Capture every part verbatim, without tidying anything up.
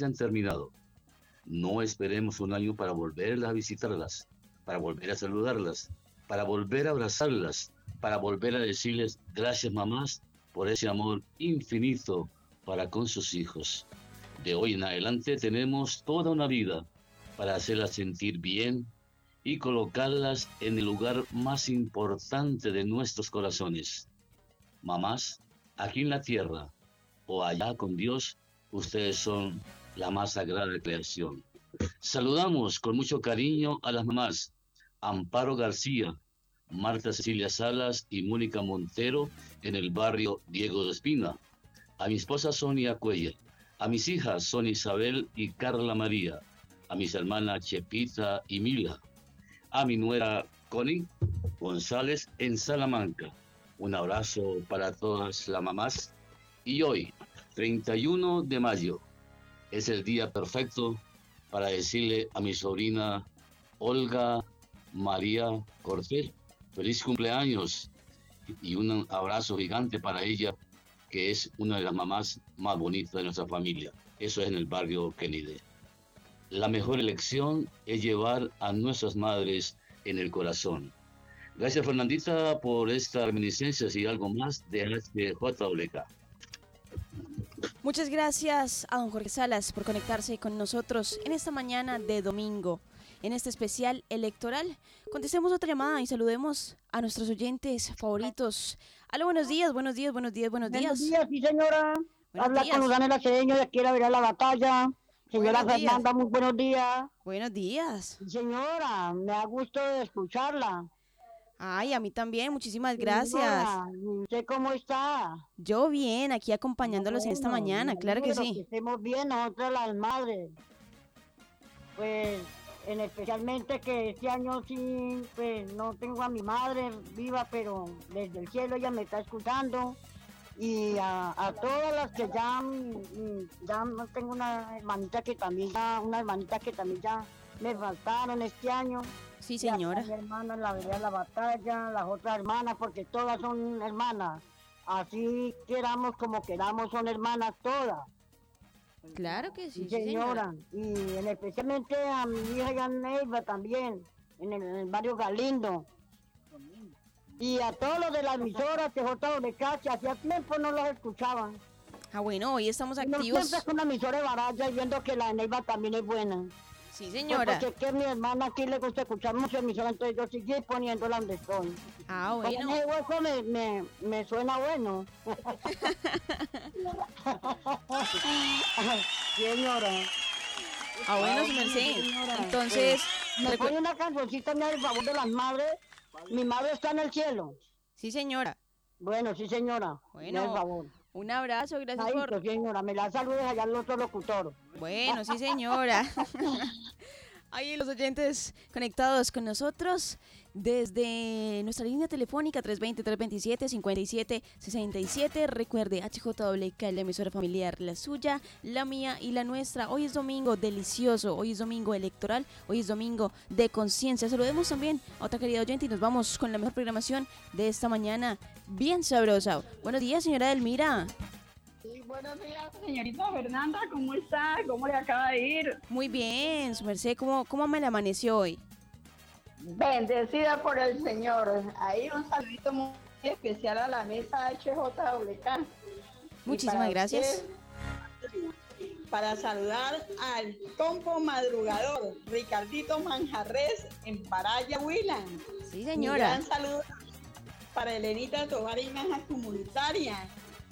hayan terminado. No esperemos un año para volver a visitarlas, para volver a saludarlas, para volver a abrazarlas, para volver a decirles gracias mamás por ese amor infinito para con sus hijos. De hoy en adelante tenemos toda una vida para hacerlas sentir bien y colocarlas en el lugar más importante de nuestros corazones. Mamás, aquí en la tierra o allá con Dios, ustedes son la más sagrada creación. Saludamos con mucho cariño a las mamás Amparo García, Marta Cecilia Salas y Mónica Montero en el barrio Diego de Espina, a mi esposa Sonia Cuellar, a mis hijas Sonia Isabel y Carla María, a mis hermanas Chepita y Mila, a mi nuera Connie González en Salamanca. Un abrazo para todas las mamás. Y hoy, treinta y uno de mayo, es el día perfecto para decirle a mi sobrina Olga María Cortés, feliz cumpleaños y un abrazo gigante para ella, que es una de las mamás más bonitas de nuestra familia. Eso es en el barrio Kennedy. La mejor elección es llevar a nuestras madres en el corazón. Gracias, Fernandita, por esta reminiscencia y algo más de H J W K. Muchas gracias a don Jorge Salas por conectarse con nosotros en esta mañana de domingo, en este especial electoral. Contestemos otra llamada y saludemos a nuestros oyentes favoritos. Aló, buenos días, buenos días, buenos días, buenos días. Buenos días, sí señora. Buenos Habla días. con Luzana el Acedeño de aquí a ver a la batalla. Señora Buenos días. Fernanda, muy buenos días. Buenos días. Sí, señora, me da gusto de escucharla. Ay, a mí también, muchísimas gracias. Señora, ¿usted cómo está? Yo bien, aquí acompañándolos en esta Bueno, mañana, me claro que alegro sí. Que estemos bien nosotras las madres. Pues, en especialmente que este año sí, pues no tengo a mi madre viva, pero desde el cielo ella me está escuchando. Y a, a todas las que ya, mm, ya no tengo una hermanita que también ya, una hermanita que también ya me faltaron este año. Sí, señora. Las hermanas, la vereda de la batalla, las otras hermanas, porque todas son hermanas. Así queramos como queramos, son hermanas todas. Claro que sí, Sí, sí, señora. señora. Y en especialmente a mi hija Yaneiva también, en el, en el barrio Galindo. Y a todos los de la emisora T J W K, que hacía tiempo no los escuchaban. Ah, bueno, hoy estamos Y no activos. siempre es una emisora de Baraya y viendo que la de Neiva también es buena. Sí, Pues señora. porque es que a mi hermana aquí le gusta escuchar mucho emisora, entonces yo seguí poniéndola donde estoy. Ah, Pues bueno. ese hueco me, me, me suena bueno. Señora. Ah, bueno, su merced. Entonces, me recu- pone una cancioncita en el favor de las madres. Mi madre está en el cielo. sí, señora. Bueno, sí, señora. Bueno, Por favor. un abrazo, gracias Ahí, por... pues, señora, me la saludes allá al otro locutor. Bueno, sí, señora. Ahí los oyentes conectados con nosotros desde nuestra línea telefónica tres dos cero, tres dos siete, cinco siete seis siete. Recuerde, H J W K, la emisora familiar, la suya, la mía y la nuestra. Hoy es domingo delicioso, hoy es domingo electoral, hoy es domingo de conciencia. Saludemos también a otra querida oyente y nos vamos con la mejor programación de esta mañana, bien sabrosa. Buenos días, señora Elmira. Sí, buenos días, señorita Fernanda, ¿cómo está? ¿Cómo le acaba de ir? Muy bien, su merced, ¿cómo, cómo me la amaneció hoy? Bendecida por el Señor. Ahí un saludito muy especial a la mesa H J W K. Muchísimas gracias. Usted, para saludar al compo madrugador, Ricardito Manjarres, en Paraya, Huila. Sí, Un señora. gran saludo para Elenita Tovar y Naja Comunitaria.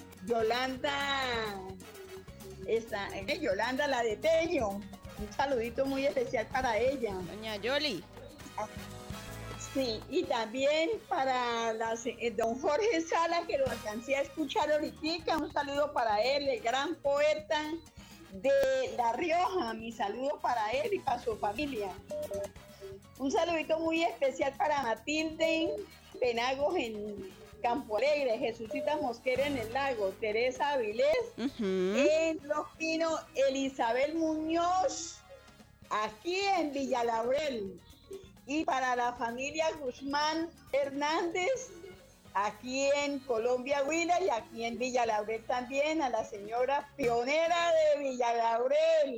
Yolanda, esta, eh, Yolanda la de Tello, un saludito muy especial para ella. Doña Yoli. Sí, y también para las, eh, don Jorge Sala, que lo alcancé a escuchar ahorita, un saludo para él, el gran poeta de La Rioja, mi saludo para él y para su familia. Un saludito muy especial para Matilde Penagos en Campo Alegre, Jesucita Mosquera en el Lago, Teresa Avilés, Uh-huh. en Los Pinos, Elizabeth Muñoz, aquí en Villa Laurel. Y para la familia Guzmán Hernández, aquí en Colombia, Huila, y aquí en Villa Laurel también, a la señora pionera de Villa Laurel,